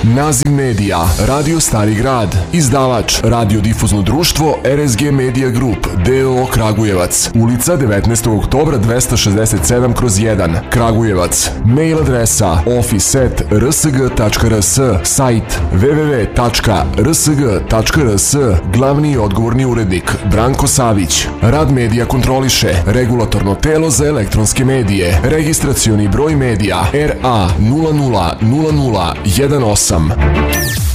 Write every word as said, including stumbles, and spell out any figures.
Naziv medija Radio Stari grad. Izdavač Radiodifuzno društvo R S G Media Group D O O Kragujevac. Ulica devetnaestog oktobra dvesta šezdeset sedam kroz jedan Kragujevac. Mail adresa office at r s g tačka r s. Sajt w w w tačka r s g tačka r s. Glavni i odgovorni urednik Branko Savić. Rad medija kontroliše Regulatorno telo za elektronske medije. Registracioni broj medija R A nula nula nula nula jedan osam.